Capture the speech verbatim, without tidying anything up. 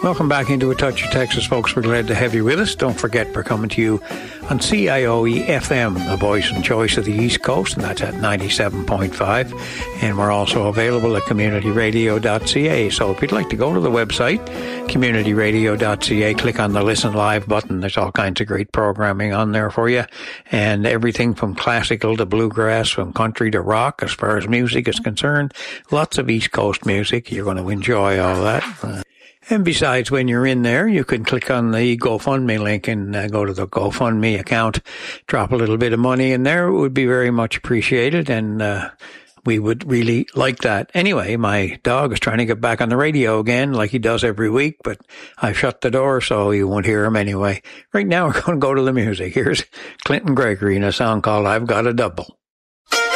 Welcome back into A Touch of Texas, folks. We're glad to have you with us. Don't forget, we're coming to you on C I O E F M, the voice and choice of the East Coast, and that's at ninety-seven point five. And we're also available at community radio dot c a. So if you'd like to go to the website, community radio dot c a, click on the Listen Live button. There's all kinds of great programming on there for you. And everything from classical to bluegrass, from country to rock, as far as music is concerned. Lots of East Coast music. You're going to enjoy all that. Uh, And besides, when you're in there, you can click on the GoFundMe link and uh, go to the GoFundMe account, drop a little bit of money in there. It would be very much appreciated, and uh, we would really like that. Anyway, my dog is trying to get back on the radio again, like he does every week, but I've shut the door, so you won't hear him anyway. Right now, we're going to go to the music. Here's Clinton Gregory in a song called I've Got a Double.